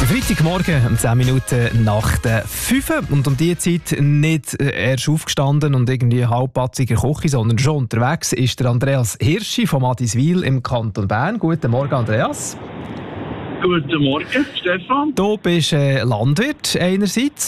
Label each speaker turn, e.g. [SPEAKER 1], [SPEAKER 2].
[SPEAKER 1] Freitagmorgen um 10 Minuten nach der 5 und um diese Zeit nicht erst aufgestanden und irgendwie halbpatziger Kochi, sondern schon unterwegs ist der Andreas Hirschi vom Adiswil im Kanton Bern. Guten Morgen, Andreas.
[SPEAKER 2] Guten Morgen, Stefan.
[SPEAKER 1] Du bist Landwirt einerseits